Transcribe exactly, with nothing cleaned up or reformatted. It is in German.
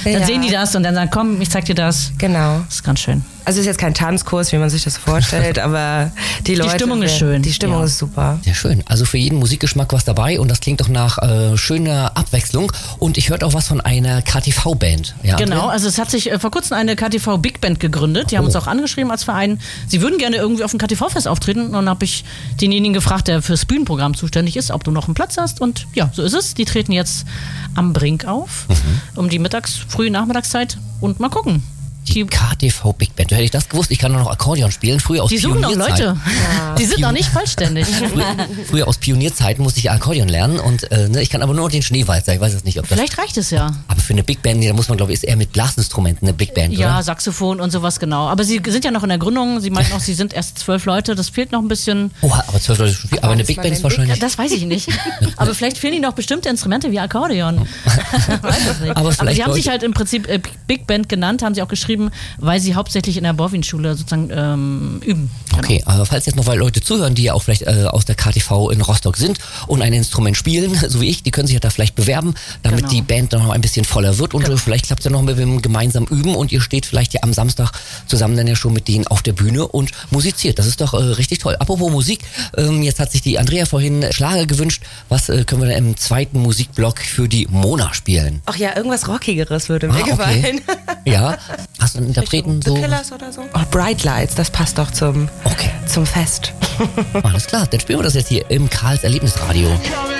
Dann ja. sehen die das und dann sagen, komm, ich zeig dir das. Genau. Das ist ganz schön. Also es ist jetzt kein Tanzkurs, wie man sich das vorstellt, aber die Leute... Die Stimmung ist schön. Die Stimmung ja. ist super. Sehr schön. Also für jeden Musikgeschmack was dabei und das klingt doch nach äh, schöner Abwechslung. Und ich hörte auch was von einer K T V-Band. Ja, Genau, Andrea? also es hat sich äh, vor kurzem eine K T V Big Band gegründet. Die oh. haben uns auch angeschrieben als Verein. Sie würden gerne irgendwie auf dem K T V-Fest auftreten. Und dann habe ich denjenigen gefragt, der fürs Bühnenprogramm zuständig ist, ob du noch einen Platz hast. Und ja, so ist es. Die treten jetzt am Brink auf, mhm. um die Mittags-, frühe Nachmittagszeit. Und mal gucken. Die K T V Big Band. Hätte ich das gewusst, ich kann nur noch Akkordeon spielen. Früher aus Die suchen noch Leute. Ja. Die sind noch nicht vollständig. Früher, früher aus Pionierzeiten musste ich Akkordeon lernen und äh, ne, ich kann aber nur den Schneewalzer. Ich weiß jetzt nicht, ob das... Vielleicht reicht es ja. Aber für eine Big Band, da muss man, glaube ich, ist eher mit Blasinstrumenten eine Big Band, ja, oder? Saxophon und sowas, genau. Aber sie sind ja noch in der Gründung. Sie meinten auch, sie sind erst zwölf Leute. Das fehlt noch ein bisschen. Oh, aber zwölf Leute schon viel. Aber eine Big Band ist wahrscheinlich... Das weiß ich nicht. Aber vielleicht fehlen ihnen noch bestimmte Instrumente wie Akkordeon. Weiß es nicht. Aber, aber sie haben Leute... sich halt im Prinzip äh, Big Band genannt, haben sie auch geschrieben, weil sie hauptsächlich in der Borwin-Schule sozusagen ähm, üben. Genau. Okay, aber falls jetzt noch mal Leute zuhören, die ja auch vielleicht äh, aus der K T V in Rostock sind und ein Instrument spielen, so wie ich, die können sich ja da vielleicht bewerben, damit genau. die Band dann noch ein bisschen voller wird und genau. vielleicht klappt es ja noch mit dem gemeinsamen Üben und ihr steht vielleicht ja am Samstag zusammen dann ja schon mit denen auf der Bühne und musiziert. Das ist doch äh, richtig toll. Apropos Musik, ähm, jetzt hat sich die Andrea vorhin Schlager gewünscht. Was äh, können wir denn im zweiten Musikblock für die Mona spielen? Ach ja, irgendwas Rockigeres würde mir ah, okay. gefallen. Ja, hast du einen Interpreten so? Oder so? Oh, Bright Lights, das passt doch zum, okay. zum Fest. Alles klar, dann spielen wir das jetzt hier im Karls Erlebnisradio.